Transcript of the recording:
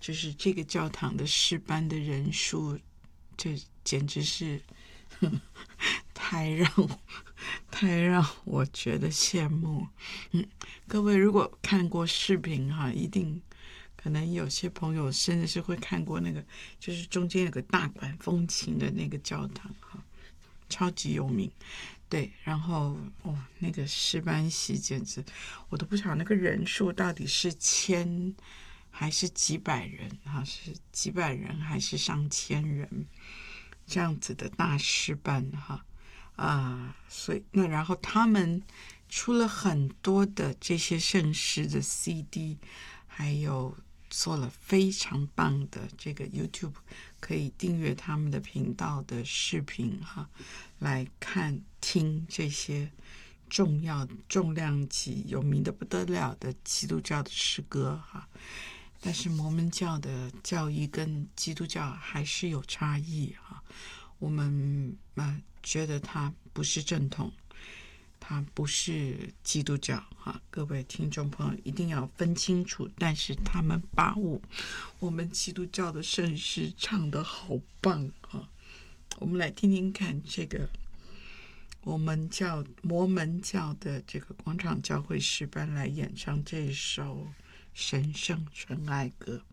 就是这个教堂的诗班的人数，这简直是太让我觉得羡慕。各位如果看过视频哈，一定可能有些朋友甚至是会看过那个，就是中间有个大管风琴的那个教堂哈，超级有名。对，然后那个诗班席简直我都不晓得那个人数到底是千还是几百人哈，是几百人还是上千人这样子的大诗班哈所以然后他们出了很多的这些圣诗的 CD， 还有做了非常棒的这个 YouTube 可以订阅他们的频道的视频哈，来看听这些重量级有名的不得了的基督教的诗歌哈。但是摩门教的教义跟基督教还是有差异哈，我们觉得它不是正统，它不是基督教哈，各位听众朋友一定要分清楚。但是他们把我们基督教的圣诗唱得好棒哈，我们来听听看这个摩门教的这个广场教会诗班来演唱这首神圣纯爱歌。